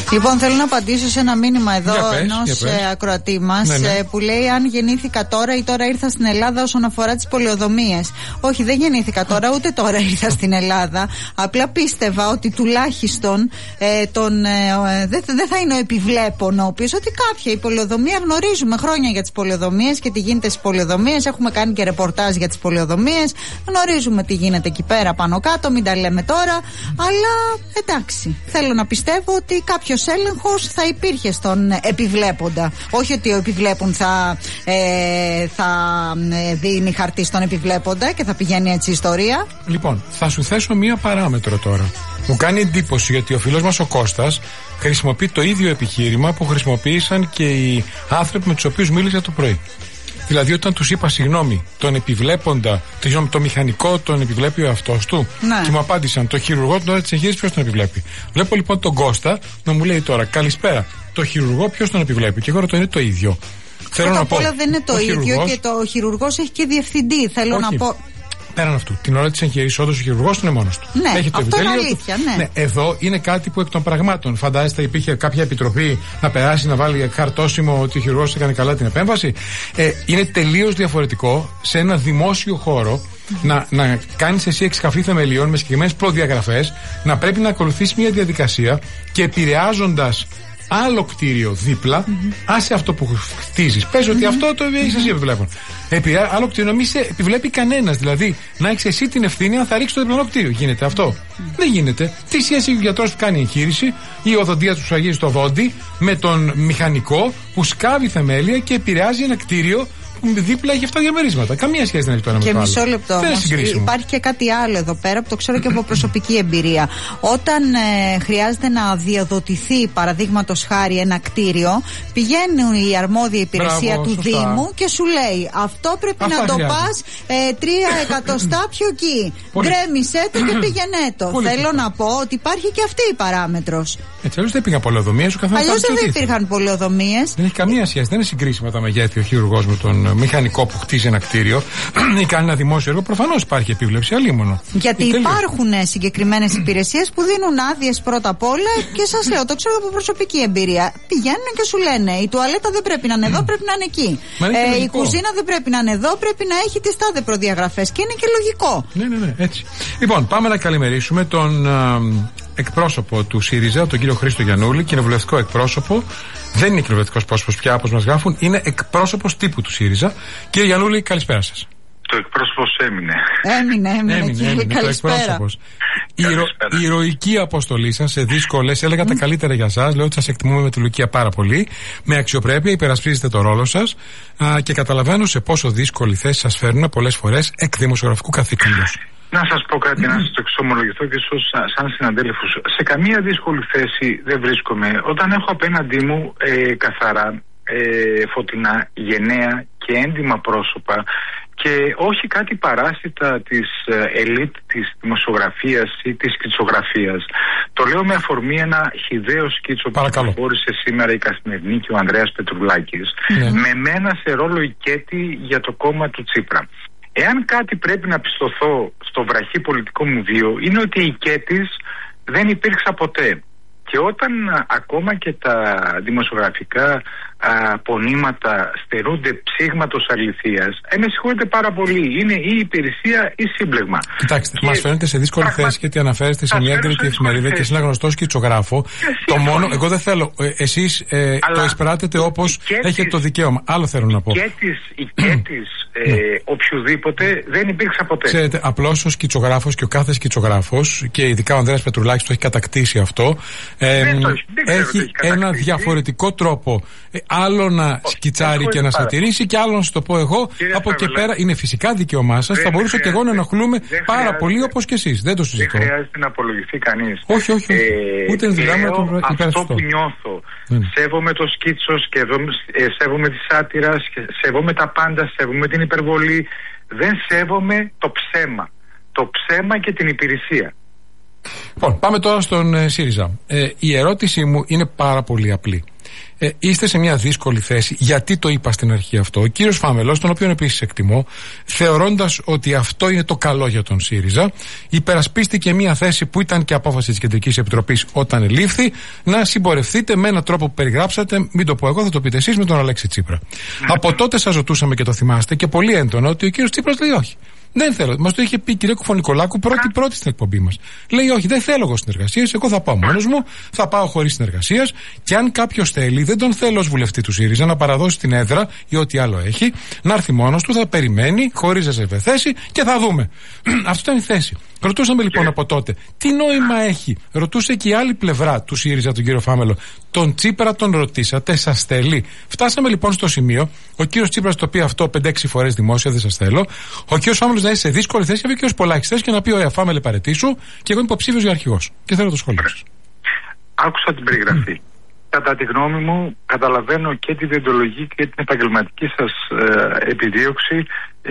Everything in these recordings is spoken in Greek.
Λοιπόν, θέλω να απαντήσω σε ένα μήνυμα εδώ ενός ακροατή μας που λέει: αν γεννήθηκα τώρα ή τώρα ήρθα στην Ελλάδα όσον αφορά τις πολεοδομίες. Όχι, δεν γεννήθηκα τώρα, ούτε τώρα ήρθα στην Ελλάδα. Απλά πίστευα ότι τουλάχιστον δεν θα είναι ο επιβλέπων, ο οποίος ότι κάποια η πολεοδομία, γνωρίζουμε χρόνια για τις πολεοδομίες και τι γίνεται στις πολεοδομίες. Έχουμε κάνει και ρεπορτάζ για τις πολεοδομίες. Γνωρίζουμε τι γίνεται εκεί πέρα πάνω κάτω, μην τα λέμε τώρα. Αλλά εντάξει, θέλω να πιστεύω ότι κάποιος έλεγχος θα υπήρχε στον επιβλέποντα. Όχι ότι ο επιβλέπων θα δίνει χαρτί στον επιβλέποντα και θα πηγαίνει έτσι η ιστορία. Λοιπόν, θα σου θέσω μία παράμετρο τώρα. Μου κάνει εντύπωση ότι ο φίλος μας ο Κώστας χρησιμοποιεί το ίδιο επιχείρημα που χρησιμοποίησαν και οι άνθρωποι με τους οποίους μίλησα το πρωί. Δηλαδή, όταν τους είπα συγγνώμη, τον επιβλέποντα, το μηχανικό τον επιβλέπει ο εαυτός του. Ναι. Και μου απάντησαν, το χειρουργό την ώρα της εγχείρησης ποιος τον επιβλέπει. Βλέπω λοιπόν τον Κώστα να μου λέει τώρα, καλησπέρα, το χειρουργό ποιος τον επιβλέπει. Και εγώ το είναι το ίδιο. Πρώτα απ' όλα δεν είναι το ίδιο και το χειρουργός έχει και διευθυντή. Θέλω να πω. Πέραν αυτού, την ώρα της εγχειρήσης, όντως ο χειρουργός είναι μόνος του. Ναι, έχει το αυτό είναι αλήθεια. Ναι. Εδώ είναι κάτι που εκ των πραγμάτων. Φαντάζεστε, υπήρχε κάποια επιτροπή να περάσει, να βάλει χαρτόσημο ότι ο χειρουργός έκανε καλά την επέμβαση. Είναι τελείως διαφορετικό σε ένα δημόσιο χώρο να κάνεις εσύ εξκαφή θεμελιών με συγκεκριμένες προδιαγραφές, να πρέπει να ακολουθείς μια διαδικασία και επηρεάζοντας άλλο κτίριο δίπλα, άσε αυτό που χτίζεις. Πες ότι αυτό το έχεις εσύ επιβλέπων. Άλλο κτίριο να μην σε επιβλέπει κανένας. Δηλαδή να έχεις εσύ την ευθύνη αν θα ρίξεις το διπλανό κτίριο. Γίνεται αυτό? Δεν γίνεται. Τι σχέση έχει ο γιατρός που κάνει εγχείρηση ή ο οδοντίας που σου αγγίζει το δόντι με τον μηχανικό που σκάβει θεμέλια και επηρεάζει ένα κτίριο που δίπλα έχει αυτά διαμερίσματα? Καμία σχέση δεν έχει το ένα με το άλλο. Και μισό λεπτό όμως, υπάρχει και κάτι άλλο εδώ πέρα που το ξέρω και από προσωπική εμπειρία. Όταν χρειάζεται να διαδοτηθεί, παραδείγματος χάρη, ένα κτίριο, πηγαίνει η αρμόδια υπηρεσία του Δήμου και σου λέει: αυτό πρέπει να το πας 3 εκατοστά πιο εκεί. Γκρέμισέ το και πήγαινε το. Θέλω να πω ότι υπάρχει και αυτή η παράμετρος. Έτσι, αλλιώς δεν πήγαν πολεοδομίες. Αλλιώς δεν υπήρχαν πολεοδομίες. Δεν έχει καμία σχέση. Δεν είναι συγκρίσιμα τα μεγέθη ο χειρουργός με τον μηχανικό που χτίζει ένα κτίριο ή κάνει ένα δημόσιο έργο. Προφανώς υπάρχει επίβλεψη, αλίμονο. Γιατί υπάρχουν συγκεκριμένες υπηρεσίες που δίνουν άδειες πρώτα απ' όλα και σας λέω, το ξέρω από προσωπική εμπειρία. Πηγαίνουν και σου λένε: η τουαλέτα δεν πρέπει να είναι εδώ, πρέπει να είναι εκεί. Η κουζίνα δεν πρέπει να είναι εδώ, πρέπει να έχει τις τάδε προδιαγραφές. Και είναι και λογικό. Ναι, έτσι. Λοιπόν, πάμε να καλημερίσουμε τον εκπρόσωπο του ΣΥΡΙΖΑ, τον κύριο Χρήστο Γιαννούλη, κοινοβουλευτικό εκπρόσωπο. Δεν είναι κοινοβουλευτικός πρόσωπος πια, όπως μας γράφουν, είναι εκπρόσωπος τύπου του ΣΥΡΙΖΑ. Κύριε Γιαννούλη, καλησπέρα σας. Το εκπρόσωπος έμεινε. Έμεινε, καλησπέρα. Η ηρωική αποστολή σας σε δύσκολες, έλεγα τα καλύτερα για σας. Λέω ότι σας εκτιμούμε με τη Λουκία πάρα πολύ. Με αξιοπρέπεια υπερασπίζετε το ρόλο σας και καταλαβαίνω σε πόσο δύσκολη θέση σας φέρνουν πολλές φορές εκ δημοσιογραφικού καθήκοντος. Να σας πω κάτι, να σας το εξομολογηθώ και σαν συναντέλφους. Σε καμία δύσκολη θέση δεν βρίσκομαι. Όταν έχω απέναντί μου καθαρά, φωτεινά, γενναία και έντιμα πρόσωπα και όχι κάτι παράσιτα της ελίτ της δημοσιογραφίας ή της σκητσογραφίας. Το λέω με αφορμή ένα χυδαίο σκίτσο που προχώρησε σήμερα η Καθημερινή και ο Ανδρέας Πετρουλάκης, με μένα σε ρόλο ηκέτη για το κόμμα του Τσίπρα. Εάν κάτι πρέπει να πιστωθώ στο βραχή πολιτικό μου βίο, είναι ότι ηκέτης δεν υπήρξα ποτέ. Και όταν ακόμα και τα δημοσιογραφικά πονήματα στερούνται ψήγματος αληθείας, με συγχωρείτε πάρα πολύ, είναι ή υπηρεσία ή σύμπλεγμα. Κοιτάξτε, μας φαίνεται σε δύσκολη θέση γιατί αναφέρεστε σε μια έγκριτη εφημερίδα και σε ένα γνωστό σκητσογράφο. Το μόνο, εγώ δεν θέλω, εσείς το εισπράτετε όπως έχετε το δικαίωμα. Άλλο θέλω να πω. Ηκέτης οποιοδήποτε δεν υπήρξα ποτέ. Ξέρετε, απλώς ο σκητσογράφος και ο κάθε σκητσογράφος, και ειδικά ο Ανδρέας Πετρουλάκης το έχει κατακτήσει αυτό, έχει ένα διαφορετικό τρόπο. Άλλο να σκιτσάρει και να σατηρήσει και άλλο να σου το πω εγώ. Από και πέρα είναι φυσικά δικαίωμά σας. Θα μπορούσα και εγώ να ενοχλούμε πάρα πολύ όπως και εσείς. Δεν το συζητώ. Δεν χρειάζεται να απολογηθεί κανείς. Όχι. Ούτε ενδυνάμει να τον αυτό που νιώθω. Σέβομαι το σκίτσος και σέβομαι τη σάτυρα, σέβομαι τα πάντα, σέβομαι την υπερβολή. Δεν σέβομαι το ψέμα. Το ψέμα και την υπηρεσία. Λοιπόν, πάμε τώρα στον ΣΥΡΙΖΑ. Η ερώτησή μου είναι πάρα πολύ απλή. είστε σε μια δύσκολη θέση. Γιατί το είπα στην αρχή αυτό? Ο κύριος Φάμελος, τον οποίον επίσης εκτιμώ, θεωρώντας ότι αυτό είναι το καλό για τον ΣΥΡΙΖΑ, υπερασπίστηκε μια θέση που ήταν και απόφαση της Κεντρικής Επιτροπής όταν ελήφθη, να συμπορευτείτε με έναν τρόπο που περιγράψατε, μην το πω εγώ, θα το πείτε εσείς, με τον Αλέξη Τσίπρα. Από τότε σας ρωτούσαμε και το θυμάστε και πολύ έντονα ότι ο κύριος Τσίπρας λέει όχι. Δεν θέλω. Μας το είχε πει η κυρία Κουφωνικολάκου πρώτη στην εκπομπή μας. Λέει όχι, δεν θέλω εγώ συνεργασίες. Εγώ θα πάω μόνος μου, θα πάω χωρίς συνεργασίες. Και αν κάποιος θέλει, δεν τον θέλω ως βουλευτή του ΣΥΡΙΖΑ να παραδώσει την έδρα ή ό,τι άλλο έχει, να έρθει μόνος του, θα περιμένει, χωρίς ρεζερβεθέση και θα δούμε. Αυτό ήταν η θέση. Ρωτούσαμε λοιπόν από τότε, τι νόημα έχει? Ρωτούσε και η άλλη πλευρά του ΣΥΡΙΖΑ, τον κύριο Φάμελο. Τον Τσίπρα τον ρωτήσατε, σας θέλει? Φτάσαμε λοιπόν στο σημείο, ο κύριος Τσίπρας το πει αυτό 5-6 φορές δημόσια, δεν σας θέλω. Ο κύριος Φάμελος να είναι σε δύσκολη θέση, και ο κύριος Πολάκης θέση και να πει: ωραία, Φάμελε, παραιτήσου, και εγώ είμαι υποψήφιος για αρχηγός. Και θέλω το σχόλιο σας. Άκουσα την περιγραφή. Κατά τη γνώμη μου, καταλαβαίνω και τη διοντολογική και την επαγγελματική σας επιδίωξη,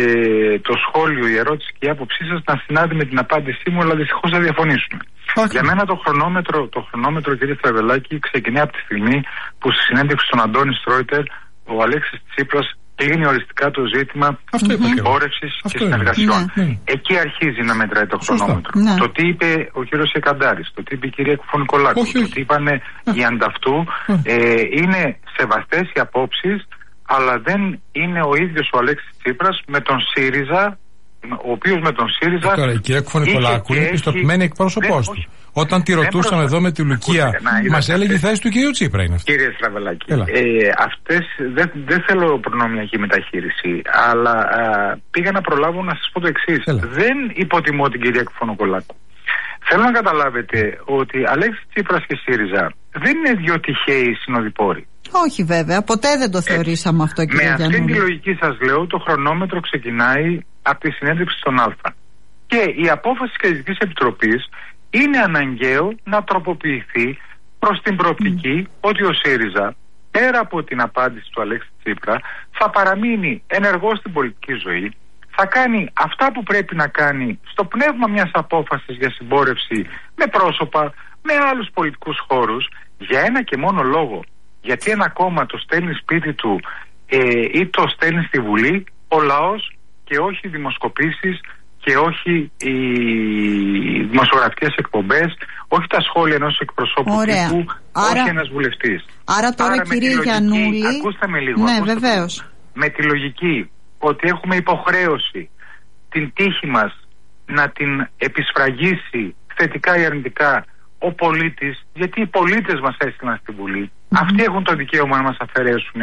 το σχόλιο, η ερώτηση και η άποψή σας να συνάδει με την απάντησή μου, αλλά δυστυχώς θα διαφωνήσουμε. Για μένα το χρονόμετρο, κύριε Στραβελάκη, ξεκινάει από τη στιγμή που στη συνέντευξη στον Αντώνη Στρόιτερ ο Αλέξης Τσίπρας κλείνει οριστικά το ζήτημα συμπόρευσης και συνεργασιών. Εκεί αρχίζει να μετράει το χρονόμετρο. Το τι είπε ο κύριος Εκαντάρης, το τι είπε η κυρία Κουφωνικολάκου, το τι είπανε οι ανταυτού, είναι σεβαστές οι απόψεις, αλλά δεν είναι ο ίδιος ο Αλέξης Τσίπρας με τον ΣΥΡΙΖΑ, ο οποίος με τον ΣΥΡΙΖΑ. Τώρα η κυρία Κουφωνικολάκου είναι πιστοποιημένη εκπρόσωπός του. Όταν τη ρωτούσαμε εδώ με τη Λουκία, μας έλεγε η θέση του κυρίου Τσίπρα είναι αυτή. Κύριε Στραβελάκη, αυτές δεν θέλω προνομιακή μεταχείριση, αλλά πήγα να προλάβω να σας πω το εξής. Δεν υποτιμώ την κυρία Κουφωνικολάκου. Θέλω να καταλάβετε ότι Αλέξης Τσίπρας και ΣΥΡΙΖΑ δεν είναι δύο τυχαίοι συνοδοιπόροι. Όχι βέβαια, ποτέ δεν το θεωρήσαμε αυτό, κύριε Γιαννούλη. Με αυτή τη λογική σας λέω, το χρονόμετρο ξεκινάει από τη συνέντευξη στον Α. Και η απόφαση της Κεντρικής Επιτροπής είναι αναγκαίο να τροποποιηθεί προς την προοπτική ότι ο ΣΥΡΙΖΑ, πέρα από την απάντηση του Αλέξη Τσίπρα, θα παραμείνει ενεργός στην πολιτική ζωή, θα κάνει αυτά που πρέπει να κάνει στο πνεύμα μιας απόφασης για συμπόρευση με πρόσωπα, με άλλους πολιτικούς χώρους, για ένα και μόνο λόγο. Γιατί ένα κόμμα το στέλνει σπίτι του ή το στέλνει στη Βουλή ο λαός, και όχι οι δημοσκοπήσεις και όχι οι δημοσιογραφικές εκπομπές, όχι τα σχόλια ενός εκπροσώπου τύπου, όχι ένας βουλευτής. Άρα τώρα κύριε Γιαννούλη, ακούστε με λίγο. Ναι, βεβαίως. Με τη λογική ότι έχουμε υποχρέωση την τύχη μας να την επισφραγίσει θετικά ή αρνητικά ο πολίτης, γιατί οι πολίτες μας έστειλαν στη Βουλή. Αυτοί έχουν το δικαίωμα να μας αφαιρέσουν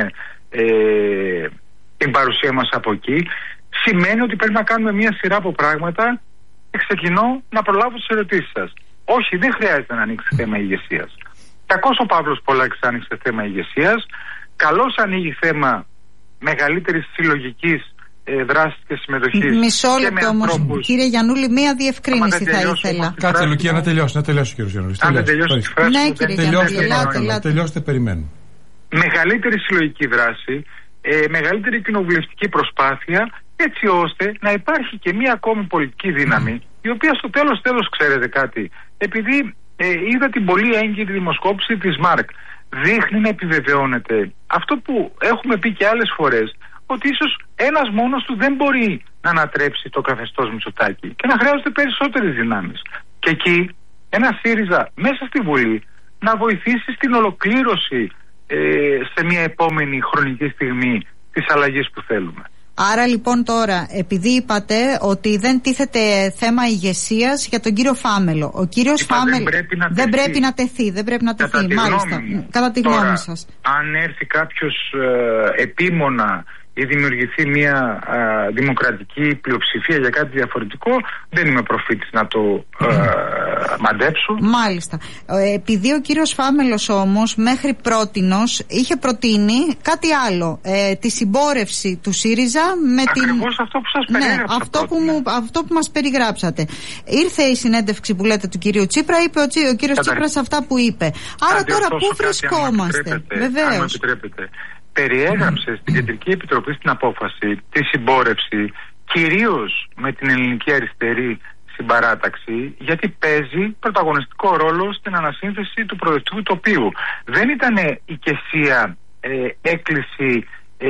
την παρουσία μας από εκεί. Σημαίνει ότι πρέπει να κάνουμε μια σειρά από πράγματα. Ξεκινώ να προλάβω τις ερωτήσεις σας. Όχι, δεν χρειάζεται να ανοίξει θέμα ηγεσίας. Κακώς ο Παύλος Πολάκης άνοιξε θέμα ηγεσίας. Καλώς ανοίγει θέμα μεγαλύτερης συλλογικής δράσης και συμμετοχής. Μισό λεπτό όμως, κύριε Γιαννούλη, μία διευκρίνηση θα ήθελα. Κάτσε, Λουκία, να τελειώσει κύριε Γιαννούλη. Αν δεν τελειώσει τη φράση, ναι, κύριε Γιαννούλη, τελειώστε, περιμένουμε. Μεγαλύτερη συλλογική δράση, μεγαλύτερη κοινοβουλευτική προσπάθεια, έτσι ώστε να υπάρχει και μία ακόμη πολιτική δύναμη, η οποία στο τέλος ξέρετε κάτι, επειδή είδα την πολύ έγκυρη δημοσκόπηση της ΜΑΡΚ, δείχνει να επιβεβαιώνεται αυτό που έχουμε πει και άλλες φορές, ότι ίσως ένας μόνος του δεν μπορεί να ανατρέψει το καθεστώς Μητσοτάκη και να χρειάζονται περισσότερες δυνάμεις. Και εκεί ένα ΣΥΡΙΖΑ μέσα στη Βουλή να βοηθήσει στην ολοκλήρωση σε μια επόμενη χρονική στιγμή της αλλαγής που θέλουμε. Άρα λοιπόν τώρα, επειδή είπατε ότι δεν τίθεται θέμα ηγεσίας για τον κύριο Φάμελο, ο κύριος Φάμελο δεν πρέπει να τεθεί. Μάλιστα, κατά τη γνώμη σας. Αν έρθει κάποιος επίμονα ή δημιουργηθεί μια δημοκρατική πλειοψηφία για κάτι διαφορετικό, δεν είμαι προφήτης να το μαντέψω. Μάλιστα. Επειδή ο κύριος Φάμελος όμως μέχρι πρότινος είχε προτείνει κάτι άλλο, τη συμπόρευση του ΣΥΡΙΖΑ με ακριβώς αυτό που σας περιγράψα. Αυτό που μας περιγράψατε. Ήρθε η συνέντευξη που λέτε του κυρίου Τσίπρα, είπε ο κύριος Τσίπρας αυτά που είπε. Άρα τώρα πού βρισκόμαστε? Βεβαίως. Αν επιτρέπετε. Περιέγραψε στην Κεντρική Επιτροπή στην απόφαση τη συμπόρευση κυρίως με την ελληνική αριστερή συμπαράταξη, γιατί παίζει πρωταγωνιστικό ρόλο στην ανασύνθεση του προοδευτικού τοπίου. Δεν ήταν οικεσία, έκκληση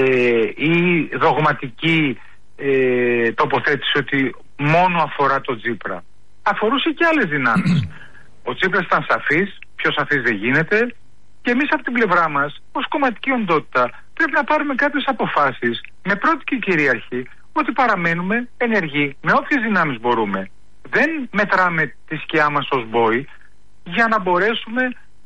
ή δογματική τοποθέτηση ότι μόνο αφορά τον Τσίπρα. Αφορούσε και άλλες δυνάμεις. Ο Τσίπρας ήταν σαφής, πιο σαφής δεν γίνεται, και εμείς από την πλευρά μας, ως κομματική οντότητα, πρέπει να πάρουμε κάποιες αποφάσεις με πρώτη και κυρίαρχη ότι παραμένουμε ενεργοί με όποιες δυνάμεις μπορούμε. Δεν μετράμε τη σκιά μας ως μπόι για να μπορέσουμε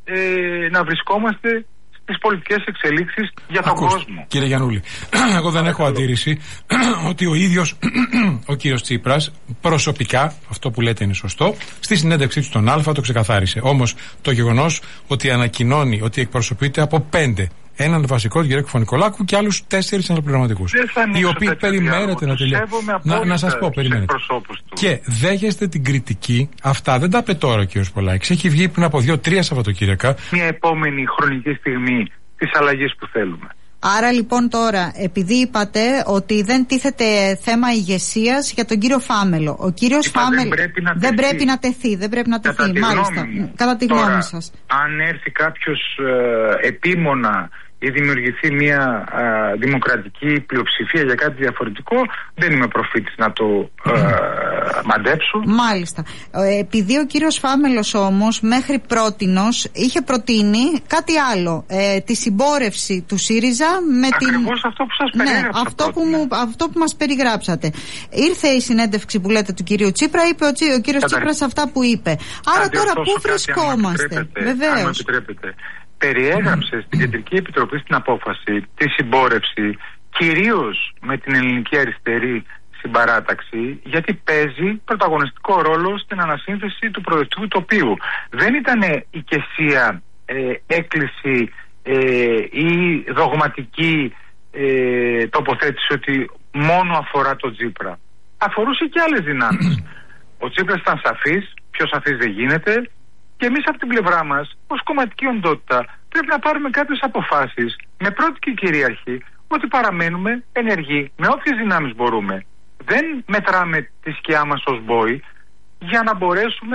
να βρισκόμαστε στις πολιτικές εξελίξεις για τον κόσμο. Κύριε Γιαννούλη, εγώ δεν έχω αντίρρηση ότι ο ίδιος ο κύριος Τσίπρας προσωπικά, αυτό που λέτε είναι σωστό, στη συνέντευξή του στον Α το ξεκαθάρισε. Όμως το γεγονός ότι ανακοινώνει ότι εκπροσωπείται από 5, έναν βασικό, τον κύριο Κεφωνικολάκου, και άλλους 4 αναπληρωματικούς, οι οποίοι περιμένετε να τελειώσουν. Να σας πω, περιμένετε. Και δέχεστε την κριτική, αυτά δεν τα είπε τώρα ο κύριος Πολάκης. Έχει βγει πριν από 2-3 Σαββατοκύριακα. Μια επόμενη χρονική στιγμή της αλλαγής που θέλουμε. Άρα λοιπόν τώρα, επειδή είπατε ότι δεν τίθεται θέμα ηγεσίας για τον κύριο Φάμελο, ο κύριος Φάμελο δεν πρέπει να τεθεί. Μάλιστα, κατά τη γνώμη σας. Αν έρθει κάποιος επίμονα ή δημιουργηθεί μια δημοκρατική πλειοψηφία για κάτι διαφορετικό, δεν είμαι προφήτης να το μαντέψω. Μάλιστα. Επειδή ο κύριος Φάμελος όμως μέχρι πρότινος είχε προτείνει κάτι άλλο, τη συμπόρευση του ΣΥΡΙΖΑ με ακριβώς αυτό που σας περιγράψα. Αυτό που μας περιγράψατε. Ήρθε η συνέντευξη που λέτε του κυρίου Τσίπρα, είπε ο κύριος Τσίπρας αυτά που είπε. Άρα τώρα πού βρισκόμαστε? Βεβαίως. Αν μου επιτρέπετε. Περιέγραψε στην Κεντρική Επιτροπή στην απόφαση τη συμπόρευση κυρίως με την ελληνική αριστερή συμπαράταξη, γιατί παίζει πρωταγωνιστικό ρόλο στην ανασύνθεση του προοδευτικού τοπίου. Δεν ήταν οικεσία, έκκληση ή δογματική τοποθέτηση ότι μόνο αφορά τον Τσίπρα. Αφορούσε και άλλες δυνάμεις. Ο Τσίπρας ήταν σαφής, πιο σαφής δεν γίνεται. Και εμείς από την πλευρά μας, ως κομματική οντότητα, πρέπει να πάρουμε κάποιες αποφάσεις με πρώτη και κυρίαρχη ότι παραμένουμε ενεργοί με όποιες δυνάμεις μπορούμε. Δεν μετράμε τη σκιά μας ως μπόι για να μπορέσουμε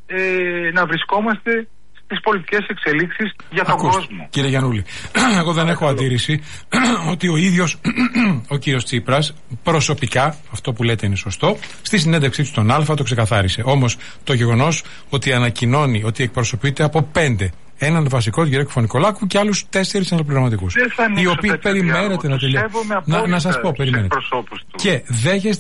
να βρισκόμαστε στις πολιτικές εξελίξεις για τον κόσμο. Κύριε Γιαννούλη, εγώ δεν έχω αντίρρηση ότι ο ίδιος ο κύριος Τσίπρας προσωπικά, αυτό που λέτε είναι σωστό, στη συνέντευξή του στον Α το ξεκαθάρισε. Όμως το γεγονός ότι ανακοινώνει ότι εκπροσωπείται από 5, έναν βασικό, τον κύριο Κεφωνικολάκου, και άλλους 4 αναπληρωματικούς, οι οποίοι περιμένετε να τελειώσουν. Να σας πω, περιμένετε. Και δέχεστε